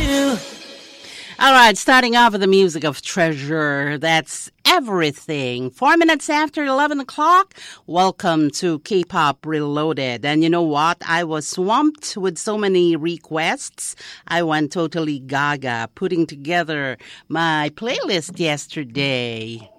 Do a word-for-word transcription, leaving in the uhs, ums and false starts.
you. All right, starting off with the music of Treasure. That's everything. Four minutes after eleven o'clock, welcome to K-Pop Reloaded. And you know what? I was swamped with so many requests. I went totally gaga putting together my playlist yesterday.